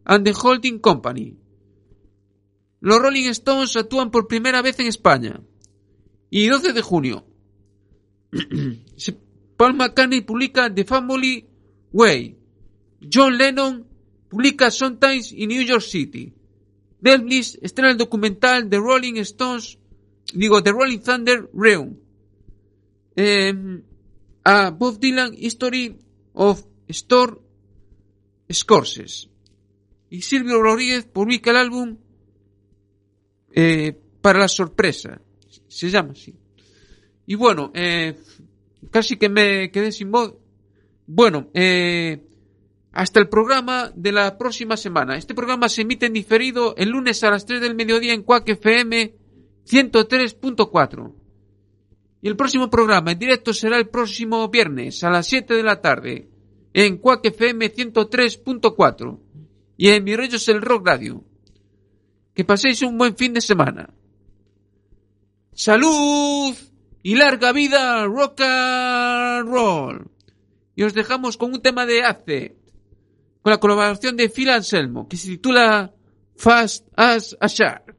and the Holding Company. Los Rolling Stones actúan por primera vez en España. Y 12 de junio. Paul McCartney publica The Family Way. John Lennon publica Sometimes in New York City. Netflix estrena el documental The Rolling Thunder Realm. A Bob Dylan History of Store Scourges. Y Silvio Rodríguez publica el álbum Para la sorpresa. Se llama así. Y bueno, casi que me quedé sin voz. Bueno, hasta el programa de la próxima semana. Este programa se emite en diferido el lunes a las 3 del mediodía en Quack FM 103.4. Y el próximo programa en directo será el próximo viernes a las 7 de la tarde en Quack FM 103.4 y en Mi Rollo es el Rock Radio. Que paséis un buen fin de semana. ¡Salud! Y larga vida rock and roll. Y os dejamos con un tema de Ace, con la colaboración de Phil Anselmo, que se titula Fast as a Shark.